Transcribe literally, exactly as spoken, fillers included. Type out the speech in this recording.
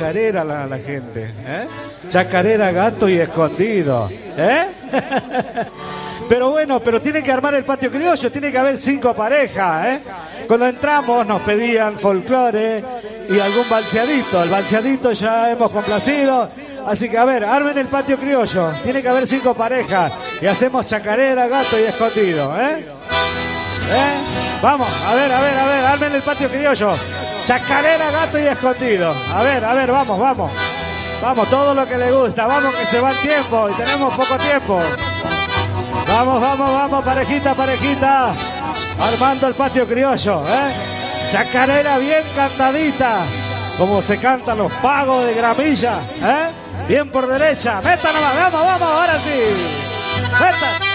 chacarera la, la gente, ¿eh? Chacarera, gato y escondido, ¿eh? Pero bueno, pero tiene que armar el patio criollo, tiene que haber cinco parejas, ¿eh? Cuando entramos nos pedían folclore y algún balseadito. El balseadito ya hemos complacido. Así que a ver, armen el patio criollo. Tiene que haber cinco parejas. Y hacemos chacarera, gato y escondido, ¿eh? ¿Eh? Vamos, a ver, a ver, a ver, armen el patio criollo. Chacarera, gato y escondido. A ver, a ver, vamos, vamos. Vamos, todo lo que le gusta. Vamos que se va el tiempo y tenemos poco tiempo. Vamos, vamos, vamos, parejita, parejita. Armando el patio criollo, ¿eh? Chacarera bien cantadita. Como se cantan los pagos de gramilla, ¿eh? Bien por derecha. Meta nomás, vamos, vamos, ahora sí. Meta.